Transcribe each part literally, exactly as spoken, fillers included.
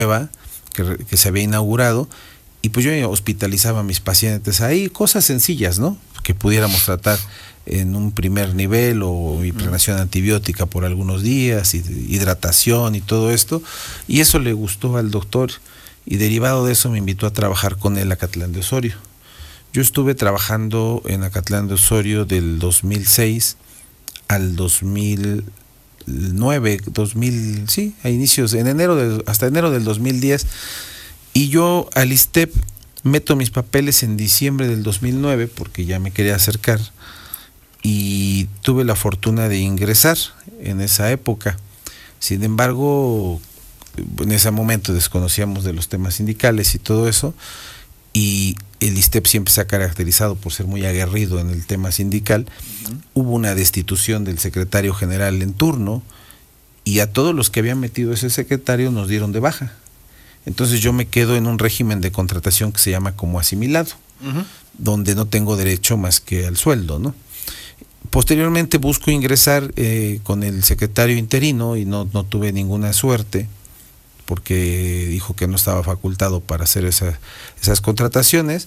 nueva que, que se había inaugurado, y pues yo hospitalizaba a mis pacientes ahí, cosas sencillas, ¿no? Que pudiéramos tratar en un primer nivel, o impregnación antibiótica por algunos días, hidratación y todo esto, y eso le gustó al doctor, y derivado de eso me invitó a trabajar con él a Acatlán de Osorio. Yo estuve trabajando en Acatlán de Osorio del dos mil seis al dos mil nueve, dos mil, sí, a inicios, en enero de, hasta enero del dos mil diez, y yo al ISSSTEP meto mis papeles en diciembre del dos mil nueve porque ya me quería acercar, y tuve la fortuna de ingresar en esa época. Sin embargo, en ese momento desconocíamos de los temas sindicales y todo eso, y el ISSSTEP siempre se ha caracterizado por ser muy aguerrido en el tema sindical. Uh-huh. Hubo una destitución del secretario general en turno, y a todos los que habían metido ese secretario nos dieron de baja. Entonces yo me quedo en un régimen de contratación que se llama como asimilado, uh-huh, donde no tengo derecho más que al sueldo, ¿no? Posteriormente busco ingresar eh, con el secretario interino, y no, no tuve ninguna suerte, porque dijo que no estaba facultado para hacer esa, esas contrataciones,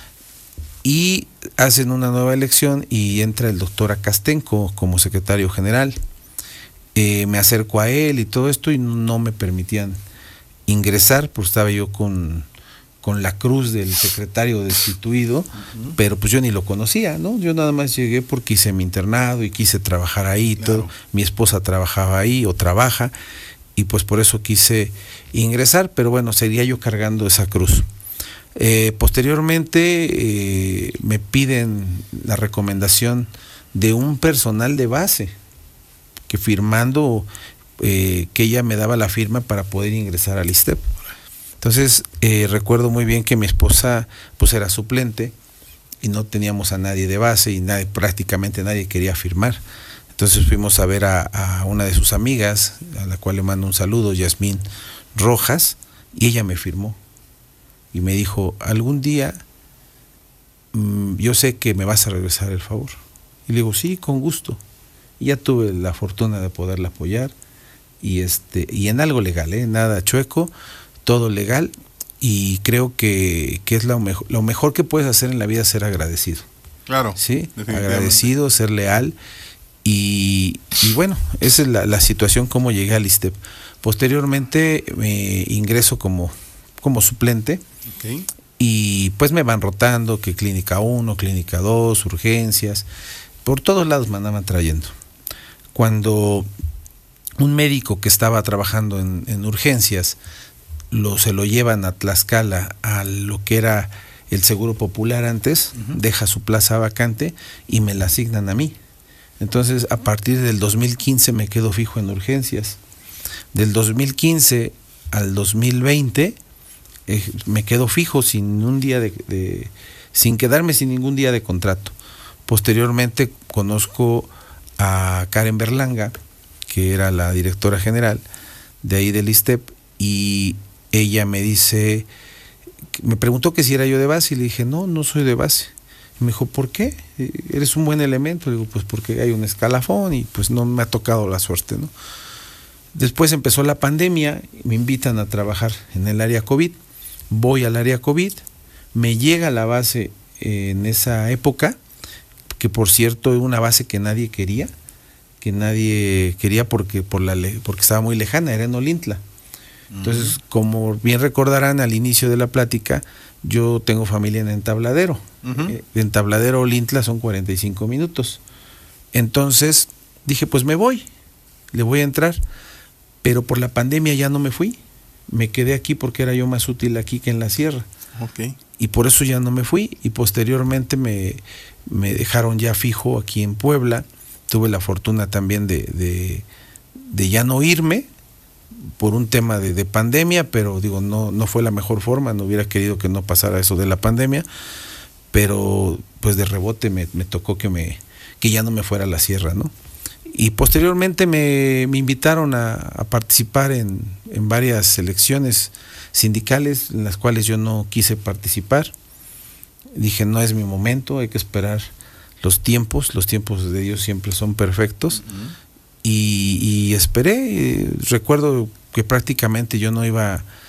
y hacen una nueva elección y entra el doctor Acastenco como secretario general. Eh, me acerco a él y todo esto, y no me permitían ingresar, pues estaba yo con, con la cruz del secretario destituido, uh-huh, pero pues yo ni lo conocía, ¿no? Yo nada más llegué porque hice mi internado y quise trabajar ahí, claro. Todo. Mi esposa trabajaba ahí o trabaja, y pues por eso quise ingresar, pero bueno, seguía yo cargando esa cruz. Eh, posteriormente eh, me piden la recomendación de un personal de base, que firmando eh, que ella me daba la firma para poder ingresar al ISSSTEP. Entonces eh, recuerdo muy bien que mi esposa pues era suplente, y no teníamos a nadie de base, y nadie, prácticamente nadie quería firmar. Entonces fuimos a ver a, a una de sus amigas, a la cual le mando un saludo, Yasmín Rojas, y ella me firmó y me dijo: algún día mmm, yo sé que me vas a regresar el favor. Y le digo: sí, con gusto. Y ya tuve la fortuna de poderla apoyar, y este y en algo legal, ¿eh? Nada chueco, todo legal, y creo que, que es lo mejor, lo mejor que puedes hacer en la vida, ser agradecido. Claro. Sí, agradecido, ser leal. Y, y bueno, esa es la, la situación como llegué al ISSSTEP. Posteriormente me ingreso como, como suplente, okay, y pues me van rotando, que clínica uno, clínica dos, urgencias, por todos lados me andaban trayendo. Cuando un médico que estaba trabajando en, en urgencias lo, se lo llevan a Tlaxcala, a lo que era el Seguro Popular antes, uh-huh, deja su plaza vacante y me la asignan a mí. Entonces, a partir del dos mil quince me quedo fijo en urgencias. Del dos mil quince al dos mil veinte eh, me quedo fijo sin un día de, de, sin quedarme sin ningún día de contrato. Posteriormente conozco a Karen Berlanga, que era la directora general de ahí del ISSSTEP, y ella me dice, me preguntó que si era yo de base, y le dije: no, no soy de base. Y me dijo: ¿por qué? ¿Eres un buen elemento? Le digo: pues porque hay un escalafón, y pues no me ha tocado la suerte, ¿no? Después empezó la pandemia, me invitan a trabajar en el área COVID, voy al área COVID, me llega la base en esa época, que por cierto es una base que nadie quería, que nadie quería porque, por la, porque estaba muy lejana, era en Olintla. Entonces, uh-huh, como bien recordarán al inicio de la plática, yo tengo familia en Entabladero. Uh-huh. Eh, de Entabladero a Olintla son cuarenta y cinco minutos. Entonces dije: pues me voy, le voy a entrar. Pero por la pandemia ya no me fui. Me quedé aquí porque era yo más útil aquí que en la sierra. Okay. Y por eso ya no me fui. Y posteriormente me, me dejaron ya fijo aquí en Puebla. Tuve la fortuna también de, de, de ya no irme por un tema de, de pandemia, pero digo, no, no fue la mejor forma, no hubiera querido que no pasara eso de la pandemia, pero pues de rebote me, me tocó que me que ya no me fuera a la sierra, ¿no? Y posteriormente me, me invitaron a, a participar en, en varias elecciones sindicales en las cuales yo no quise participar. Dije: no es mi momento, hay que esperar los tiempos, los tiempos de Dios siempre son perfectos. Uh-huh. Y, y esperé, recuerdo que prácticamente yo no iba